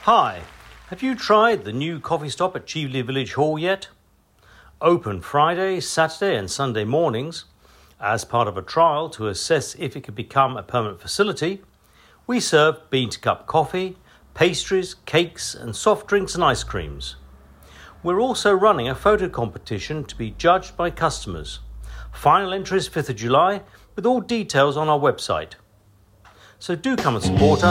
Hi, have you tried the new coffee stop at Cheveley Village Hall yet? Open Friday, Saturday and Sunday mornings. As part of a trial to assess if it could become a permanent facility, we serve bean-to-cup coffee, pastries, cakes and soft drinks and ice creams. We're also running a photo competition to be judged by customers. Final entry is 5th of July with all details on our website. So do come and support us.